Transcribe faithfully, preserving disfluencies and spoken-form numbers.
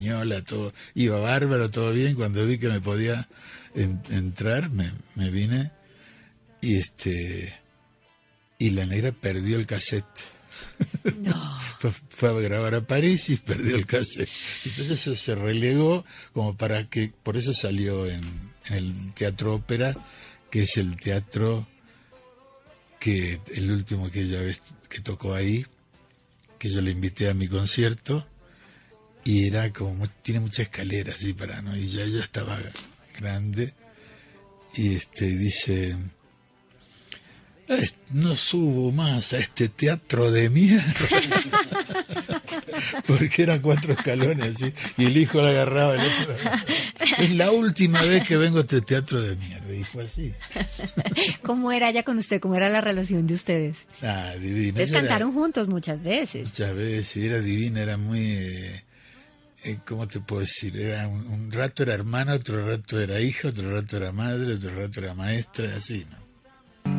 española, todo, iba bárbaro, todo bien. Cuando vi que me podía en, entrar, me, me vine y este y la negra perdió el cassette. No. fue, fue a grabar a París y perdió el cassette. Entonces eso se relegó como para que, por eso salió en, en el Teatro Ópera, que es el teatro que el último que ella ves, que tocó ahí, que yo le invité a mi concierto, y era como, tiene mucha escalera así para, ¿no? Y ya ella estaba grande, y este dice, no subo más a este teatro de mierda. Porque eran cuatro escalones así, y el hijo la agarraba, el otro. Es la última vez que vengo a este teatro de mierda, y fue así. ¿Cómo era ella con usted? ¿Cómo era la relación de ustedes? Ah, divina. Ustedes cantaron era, juntos muchas veces. Muchas veces, era divina, era muy... Eh, eh, ¿cómo te puedo decir? Era un, un rato era hermana, otro rato era hija, otro rato era madre, otro rato era maestra, así, ¿no?